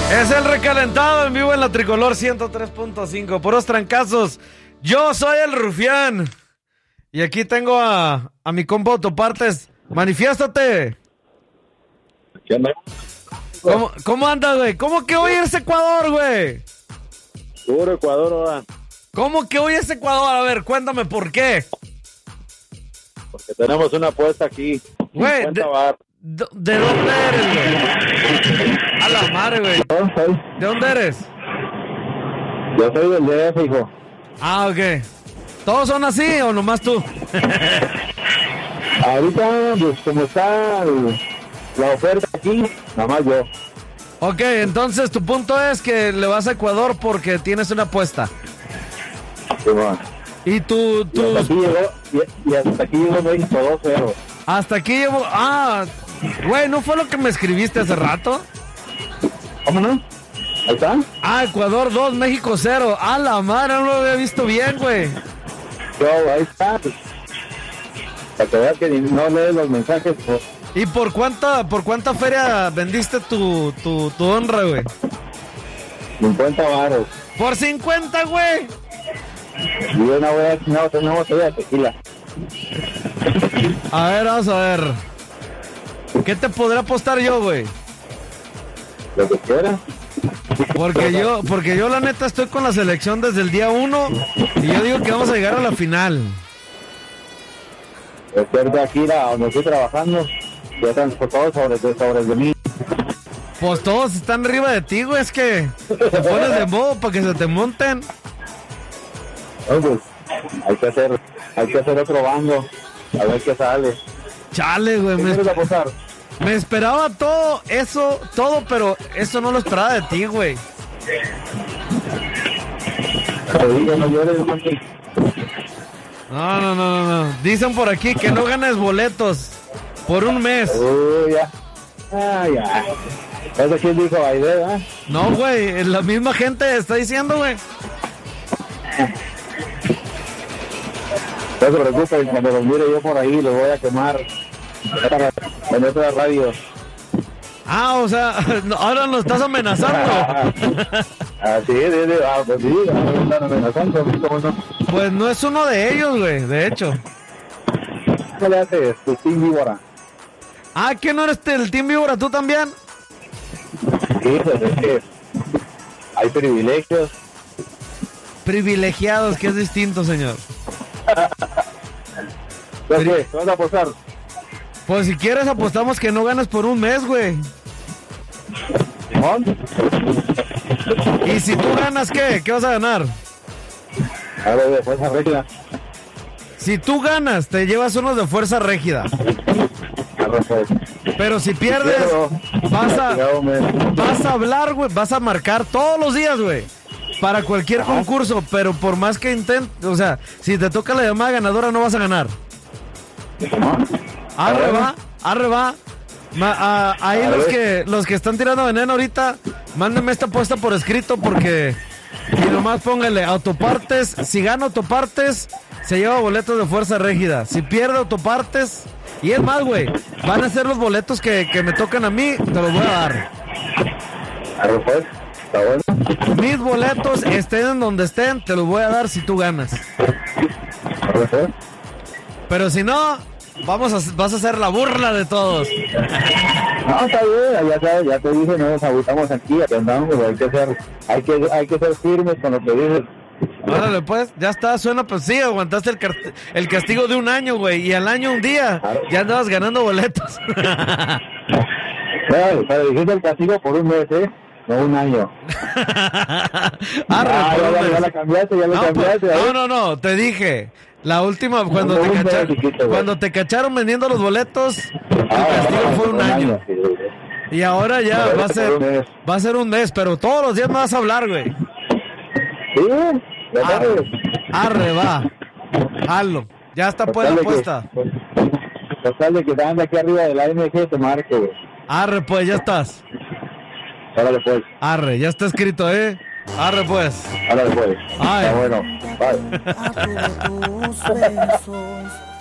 Es el recalentado en vivo en la Tricolor 103.5. Puros trancazos. Yo soy el Rufián. Y aquí tengo a mi compa Autopartes. Manifiéstate. ¿Qué onda? ¿Cómo andas, güey? ¿Cómo que hoy es Ecuador, güey? Puro Ecuador ahora. ¿Cómo que hoy es Ecuador? A ver, cuéntame por qué. Porque tenemos una apuesta aquí. Güey, ¿de dónde eres, güey? A la madre, güey. ¿De dónde eres? Yo soy del DF, hijo. Ah, ok. ¿Todos son así o nomás tú? Ahorita, pues como está la oferta aquí, nada más yo. Ok, entonces tu punto es que le vas a Ecuador porque tienes una apuesta. Sí, bueno. Y tú... Y hasta aquí llegó México 2-0. Hasta aquí llevo... Ah, güey, ¿no fue lo que me escribiste hace rato? ¿Cómo no? ¿Ahí está? Ah, Ecuador 2, México 0. A la madre, no lo había visto bien, güey. Ahí está. Pues, para que veas que no lees los mensajes. Pues. ¿Y por cuánta feria vendiste tu honra, güey? 50 varos. ¿Por 50, güey? Y una botella de tequila. A ver, vamos a ver. ¿Qué te podré apostar yo, güey? Lo que quieras. Porque yo la neta estoy con la selección desde el día 1 y yo digo que vamos a llegar a la final. Recuerda aquí donde estoy trabajando, ya transportado sobre de mí. Pues todos están arriba de ti, güey, es que te pones de modo para que se te monten. Pues, hay que hacer otro bando, a ver qué sale. Chale, güey, me esperaba todo, pero eso no lo esperaba de ti, güey. No. Dicen por aquí que no ganes boletos por un mes. Ya. Ya. ¿Eso quién dijo? ¿Aide, eh? No, güey, la misma gente está diciendo, güey. No se preocupen, cuando los mire yo por ahí los voy a quemar en otra radio. Ah, o sea, ahora nos estás amenazando. Así pues sí, ahora me están amenazando. ¿Cómo no? Pues no es uno de ellos, güey, de hecho. ¿Qué le haces? Tu Team Víbora. Ah, ¿que no eres del Team Víbora tú también? Sí, pues es que hay privilegios. Privilegiados, que es distinto, señor. ¿Qué vas a apostar? Pues si quieres apostamos que no ganas por un mes, güey. ¿Y si tú ganas qué? ¿Qué vas a ganar? A ver, de fuerza rígida. Si tú ganas, te llevas unos de fuerza rígida. Pero si pierdes, vas a hablar, güey, vas a marcar todos los días, güey. Para cualquier concurso, pero por más que intentes, o sea, si te toca la llamada ganadora no vas a ganar. Arre va. Ahí los que están tirando veneno ahorita, mándenme esta apuesta por escrito porque... Y nomás póngale Autopartes. Si gana Autopartes, se lleva boletos de fuerza rígida. Si pierde Autopartes... Y es más, güey, van a ser los boletos que me tocan a mí, te los voy a dar. Arre pues, está bueno. Mis boletos, estén en donde estén, te los voy a dar si tú ganas. Arre pues. Pero si no... vas a hacer la burla de todos. No, está bien, ya te dije, no nos agotamos aquí, aquí andamos, hay que ser firmes con lo que dices. Órale pues, ya está, suena, pues sí, aguantaste el castigo de un año, güey, y al año un día, ya andabas ganando boletos. Pero dijiste el castigo por un mes, no un año. Ya la cambiaste, No, te dije. La última, cuando te cacharon vendiendo los boletos, el castigo fue un año. Y ahora ya va a ser un mes, pero todos los días me vas a hablar, güey. Sí, arre, va. Halo. Ya está pues la apuesta. Total de que anda aquí arriba de la AMG te marque, güey. Arre, pues, ya estás. Órale, pues. Arre, ya está escrito, Arre, pues. Órale, pues. Ay. Está bueno. Bye.